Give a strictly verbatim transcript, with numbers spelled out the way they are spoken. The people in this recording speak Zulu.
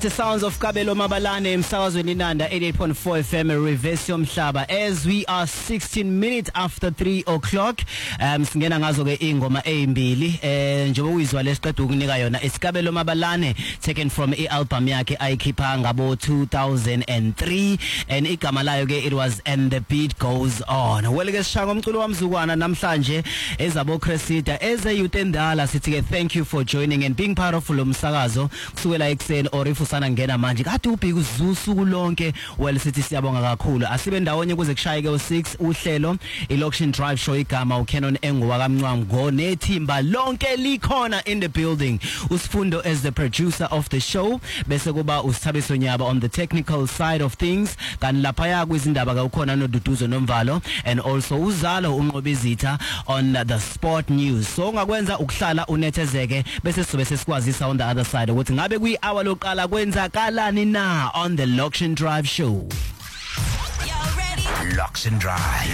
The sounds of Kabelo Mabalane emsakazweni Nanda eighty-eight point four F M reverse yomhlaba as we are sixteen minutes after three o'clock. Um singena ngazo ke ingoma ezimbili eh njengoba uyizwa lesiqeda ukunika yona isikabelo Mabalane taken from i-album yakhe ayikhipha ngabo two thousand three and igama layo ke it was And the Beat Goes On. Well ke sishanga umculo wamzukwana namhlanje ezabo Cresida eze youth endala sithi ke thank you for joining and being part of lo msakazo kusukela ekseni or if sana ngena manje kade ubhika usuku lonke. Well sithi siyabonga kakhulu asibe ndawonye kuze kushayeke u six uhlelo i-Loction Drive Show igama uCanon Engowa kaMncwangu go nethimba lonke likhona in the building. Usifundo as the producer of the show bese kuba uSithabiso Nyaba on the technical side of things kanti lapha ya kwizindaba ka ukhona noDuduzo Nomvalo and also uZalo uNqobizitha on the sport news. So ungakwenza ukuhlala unethezeke bese sizobe sesikwazisa on the other side ukuthi ngabe kuyi hour loqala kwenzakalani na on the Loction Drive Show. Loction Drive.